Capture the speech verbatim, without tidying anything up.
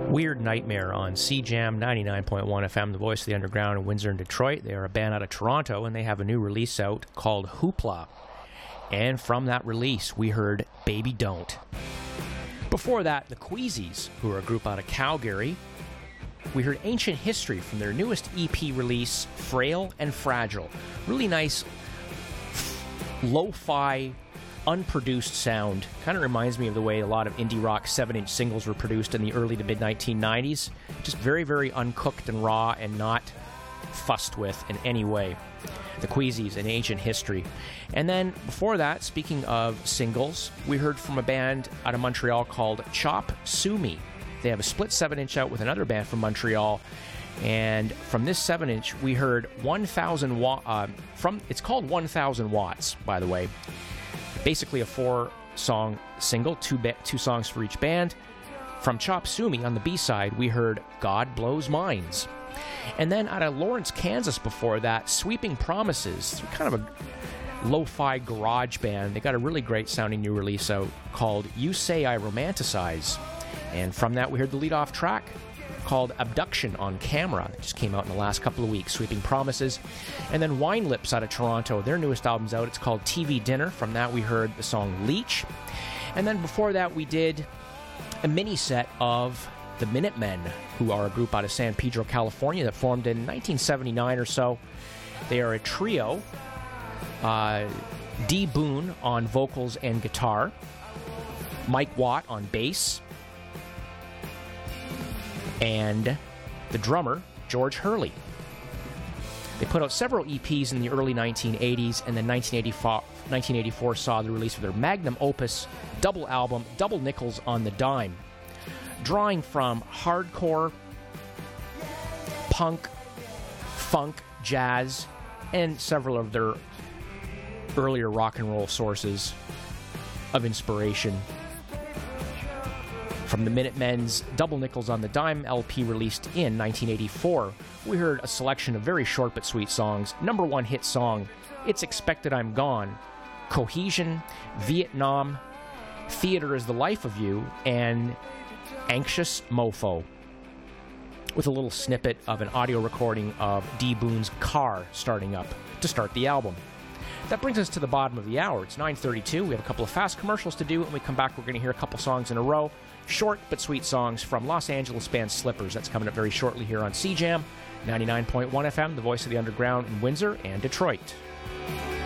Weird Nightmare on C Jam ninety-nine point one F M, the voice of the underground in Windsor and Detroit. They are a band out of Toronto, and they have a new release out called Hoopla. And from that release, we heard Baby Don't. Before that, the Queasies, who are a group out of Calgary. We heard Ancient History from their newest E P release, Frail and Fragile. Really nice, lo-fi, unproduced sound. Kind of reminds me of the way a lot of indie rock seven-inch singles were produced in the early to mid nineteen nineties. Just very, very uncooked and raw and not fussed with in any way. The Queasies and Ancient History. And then before that, speaking of singles, we heard from a band out of Montreal called Chop Suey. They have a split seven-inch out with another band from Montreal. And from this seven-inch, we heard one thousand watt. Uh, from it's called one thousand watts, by the way. Basically a four-song single, two ba- two songs for each band. From Chop Suey on the B-side, we heard God Blows Minds. And then out of Lawrence, Kansas before that, Sweeping Promises, kind of a lo-fi garage band. They got a really great sounding new release out called You Say I Romanticize. And from that, we heard the lead-off track called Abduction on Camera. It just came out in the last couple of weeks, Sweeping Promises. And then Wine Lips out of Toronto, their newest album's out. It's called T V Dinner. From that, we heard the song Leech. And then before that, we did a mini set of the Minutemen, who are a group out of San Pedro, California, that formed in nineteen seventy-nine or so. They are a trio. Uh, D. Boone on vocals and guitar. Mike Watt on bass. And the drummer, George Hurley. They put out several E Ps in the early nineteen eighties, and then nineteen eighty-four, nineteen eighty-four saw the release of their magnum opus double album, Double Nickels on the Dime. Drawing from hardcore, punk, funk, jazz, and several of their earlier rock and roll sources of inspiration. From the Minutemen's Double Nickels on the Dime L P released in nineteen eighty-four, we heard a selection of very short but sweet songs. Number one hit song, It's Expected I'm Gone, Cohesion, Vietnam, Theater is the Life of You, and Anxious Mofo, with a little snippet of an audio recording of D. Boone's car starting up to start the album. That brings us to the bottom of the hour. It's nine thirty-two. We have a couple of fast commercials to do. When we come back, we're going to hear a couple songs in a row. Short but sweet songs from Los Angeles band Slippers. That's coming up very shortly here on C Jam ninety-nine point one F M, the voice of the underground in Windsor and Detroit.